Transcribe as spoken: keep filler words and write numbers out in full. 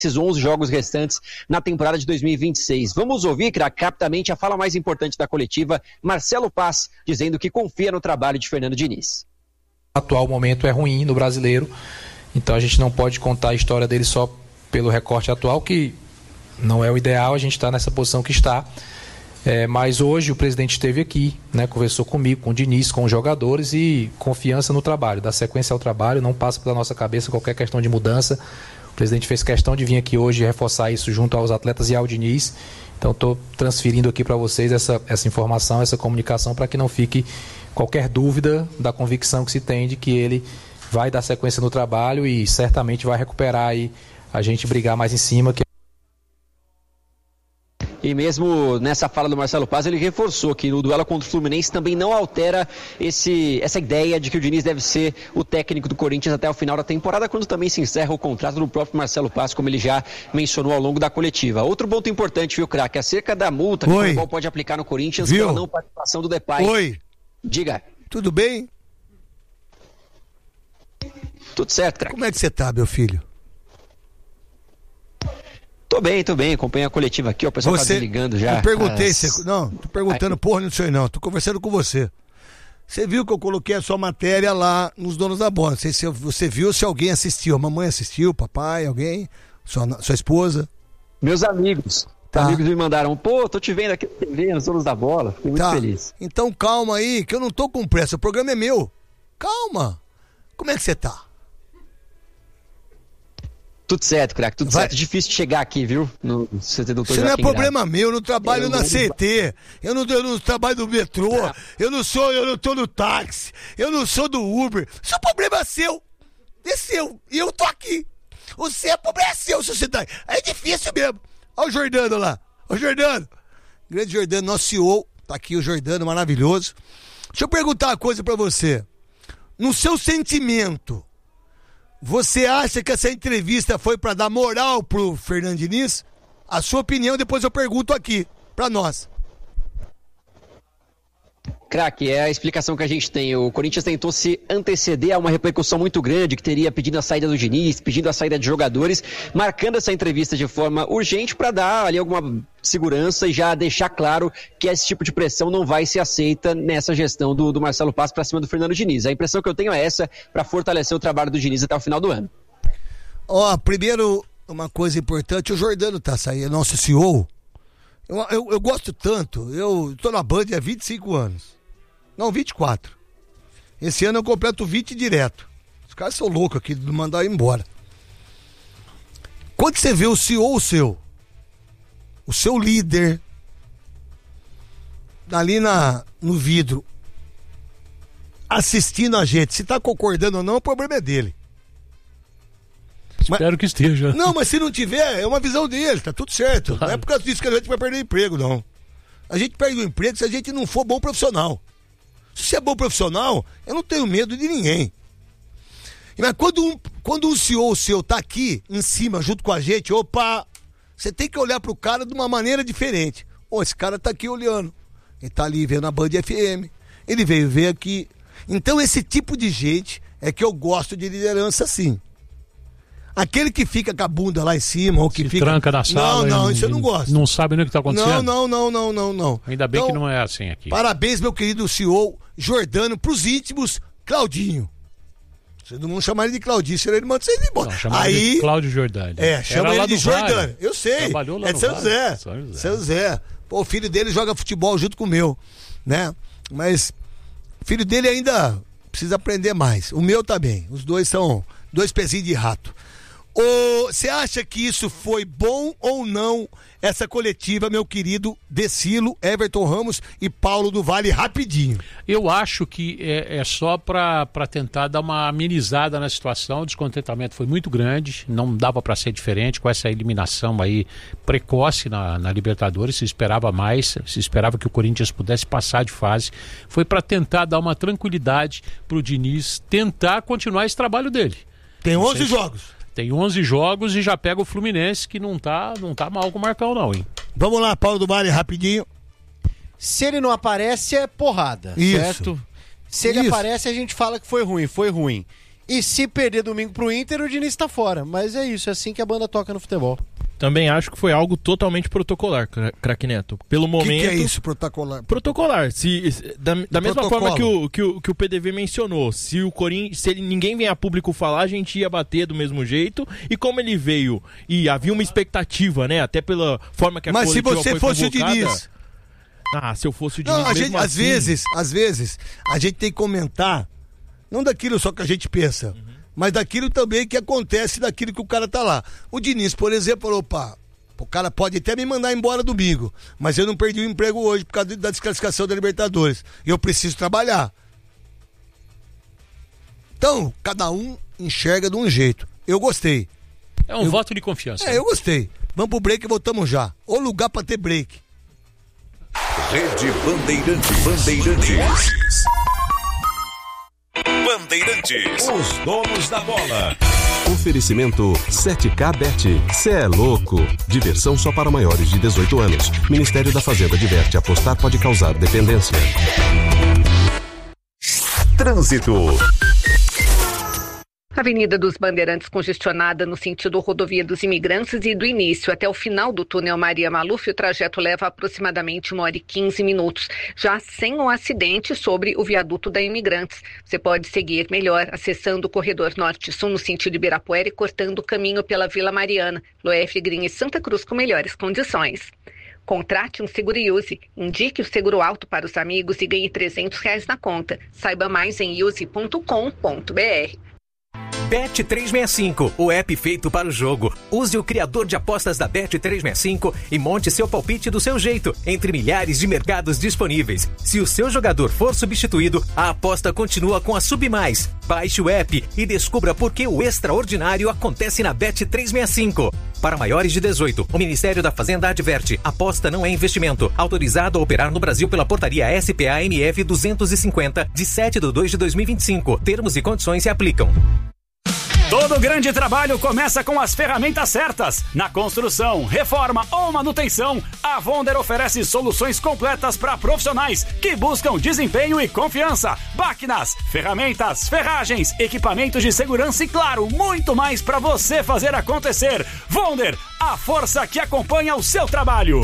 esses onze jogos restantes na temporada de dois mil e vinte e seis. Vamos ouvir, craque, rapidamente a fala mais importante da coletiva, Marcelo Paz, dizendo que confia no trabalho de Fernando Diniz. O atual momento é ruim no brasileiro, então a gente não pode contar a história dele só pelo recorte atual, que não é o ideal, a gente está nessa posição que está. É, mas hoje o presidente esteve aqui, né, conversou comigo, com o Diniz, com os jogadores, e confiança no trabalho, dar sequência ao trabalho, não passa pela nossa cabeça qualquer questão de mudança. O presidente fez questão de vir aqui hoje e reforçar isso junto aos atletas e ao Diniz. Então estou transferindo aqui para vocês essa, essa informação, essa comunicação, para que não fique qualquer dúvida da convicção que se tem de que ele vai dar sequência no trabalho e certamente vai recuperar aí a gente brigar mais em cima. Que... E mesmo nessa fala do Marcelo Paz, ele reforçou que no duelo contra o Fluminense também não altera esse, essa ideia de que o Diniz deve ser o técnico do Corinthians até o final da temporada, quando também se encerra o contrato do próprio Marcelo Paz, como ele já mencionou ao longo da coletiva. Outro ponto importante, viu, craque, acerca da multa que o futebol pode aplicar no Corinthians Viu? pela não participação do Depay. Oi. Diga. Tudo bem? Tudo certo, craque. Como é que você tá, meu filho? Tô bem, tô bem, acompanho a coletiva aqui, ó, o pessoal Você... tá desligando já. Eu perguntei, As... você... não, tô perguntando, Ai. porra, não sei não, tô conversando com você. Você viu que eu coloquei a sua matéria lá nos Donos da Bola, não sei se você viu, se alguém assistiu, a mamãe assistiu, papai, alguém, sua, sua esposa? Meus amigos, tá. amigos me mandaram, pô, tô te vendo aqui na T V, nos Donos da Bola, fiquei muito tá. feliz. Então calma aí, que eu não tô com pressa, o programa é meu, calma, como é que você tá? Tudo certo, craque, tudo Vai. certo. Difícil de chegar aqui, viu? No C T Doutor Isso não é Joaquim problema Grado. meu, eu não trabalho Eu na não- C T, eu não, eu não trabalho no metrô, Tá. eu não sou, eu não tô no táxi, eu não sou do Uber. Isso é problema seu, é seu, e eu tô aqui. O seu problema é seu, sociedade. É difícil mesmo. Olha o Jordano lá, o Jordano. Grande Jordano, nosso C E O, tá aqui o Jordano, maravilhoso. Deixa eu perguntar uma coisa pra você. No seu sentimento, você acha que essa entrevista foi pra dar moral pro Fernando Diniz? A sua opinião, depois eu pergunto aqui, pra nós. Craque, é a explicação que a gente tem. O Corinthians tentou se anteceder a uma repercussão muito grande, que teria pedido a saída do Diniz, pedindo a saída de jogadores, marcando essa entrevista de forma urgente para dar ali alguma segurança e já deixar claro que esse tipo de pressão não vai ser aceita nessa gestão do, do Marcelo Paz para cima do Fernando Diniz. A impressão que eu tenho é essa, para fortalecer o trabalho do Diniz até o final do ano. Ó, primeiro, uma coisa importante, o Jordano tá saindo, nosso C E O. Eu, eu, eu gosto tanto, eu tô na Band há vinte e cinco anos. Não, vinte e quatro. Esse ano eu completo vinte direto. Os caras são loucos aqui de mandar eu embora. Quando você vê o C E O seu, o seu líder, ali na, no vidro, assistindo a gente, se tá concordando ou não, o problema é dele. Espero mas, que esteja. Não, mas se não tiver, é uma visão dele, tá tudo certo. Claro. Não é por causa disso que a gente vai perder emprego, não. A gente perde o emprego se a gente não for bom profissional. Se você é bom profissional, eu não tenho medo de ninguém. Mas quando um, quando um C E O seu tá aqui, em cima, junto com a gente, opa, você tem que olhar pro cara de uma maneira diferente. Ô, esse cara tá aqui olhando. Ele tá ali vendo a Band F M. Ele veio ver aqui. Então esse tipo de gente é que eu gosto de liderança assim. Aquele que fica com a bunda lá em cima, ou que Se fica... tranca na sala. Não, não, e, isso eu não gosto. Não sabe nem o que tá acontecendo. Não, não, não, não, não, não. Ainda bem então, que não é assim aqui. Parabéns, meu querido C E O Jordano, pros íntimos, Claudinho. Vocês não vão chamar ele de Claudinho, senão ele manda vocês embora. Não, chama Aí, ele de Cláudio Jordani. É, chama ele de Jordano. Vale. Eu sei. Trabalhou lá é no São Vale. José. São José. São José. Pô, o filho dele joga futebol junto com o meu, né? Mas o filho dele ainda precisa aprender mais. O meu também. Os dois são dois pezinhos de rato. Você acha que isso foi bom ou não, essa coletiva, meu querido Decilo, Everton Ramos e Paulo do Vale, rapidinho? Eu acho que é, é só para tentar dar uma amenizada na situação. O descontentamento foi muito grande, não dava para ser diferente com essa eliminação aí precoce na, na Libertadores. Se esperava mais, se esperava que o Corinthians pudesse passar de fase. Foi para tentar dar uma tranquilidade para o Diniz tentar continuar esse trabalho dele. Tem onze jogos. Tem onze jogos e já pega o Fluminense, que não tá, não tá mal com o Marcão não, hein? Vamos lá, Paulo do Vale, rapidinho. Se ele não aparece, é porrada, Isso. certo? Se ele Isso. aparece, a gente fala que foi ruim, foi ruim. E se perder domingo pro Inter, o Diniz tá fora. Mas é isso, é assim que a banda toca no futebol. Também acho que foi algo totalmente protocolar, craque Neto. Pelo momento... O que, que é isso, protocolar? Protocolar. Se, se, da da mesma protocolo. forma que o, que, o, que o P D V mencionou, se o Corinthians, se ele, ninguém vem a público falar, a gente ia bater do mesmo jeito. E como ele veio e havia uma expectativa, né? Até pela forma que a Mas coletiva se você foi fosse convocada, o Diniz... Ah, se eu fosse o Diniz, Não, a gente, mesmo às assim... vezes, às vezes, a gente tem que comentar, não daquilo só que a gente pensa, uhum. mas daquilo também que acontece, daquilo que o cara tá lá. O Diniz, por exemplo, falou, opa, o cara pode até me mandar embora domingo, mas eu não perdi o emprego hoje por causa da desclassificação da Libertadores. Eu preciso trabalhar. Então, cada um enxerga de um jeito. Eu gostei. É um eu... voto de confiança. É, eu gostei. Vamos pro break e voltamos já. O lugar pra ter break. Rede Bandeirantes. Bandeirantes. Bandeirantes. Os donos da bola. Oferecimento sete K Bet. Cê é louco. Diversão só para maiores de dezoito anos. Ministério da Fazenda adverte: apostar pode causar dependência. Trânsito. Avenida dos Bandeirantes congestionada no sentido Rodovia dos Imigrantes e do início até o final do túnel Maria Maluf, o trajeto leva aproximadamente uma hora e quinze minutos, já sem um acidente sobre o viaduto da Imigrantes. Você pode seguir melhor acessando o corredor norte-sul no sentido Ibirapuera e cortando o caminho pela Vila Mariana, Loef, Green e Santa Cruz com melhores condições. Contrate um seguro e use. Indique o seguro alto para os amigos e ganhe trezentos reais na conta. Saiba mais em use ponto com ponto b r. Bet trezentos e sessenta e cinco, o app feito para o jogo. Use o criador de apostas da Bet trezentos e sessenta e cinco e monte seu palpite do seu jeito, entre milhares de mercados disponíveis. Se o seu jogador for substituído, a aposta continua com a Submais. Baixe o app e descubra por que o extraordinário acontece na Bet trezentos e sessenta e cinco. Para maiores de dezoito, o Ministério da Fazenda adverte: aposta não é investimento. Autorizado a operar no Brasil pela portaria S P A M F duzentos e cinquenta, de sete de dois de dois mil e vinte e cinco. Termos e condições se aplicam. Todo grande trabalho começa com as ferramentas certas. Na construção, reforma ou manutenção, a Vonder oferece soluções completas para profissionais que buscam desempenho e confiança. Máquinas, ferramentas, ferragens, equipamentos de segurança e, claro, muito mais para você fazer acontecer. Vonder, a força que acompanha o seu trabalho.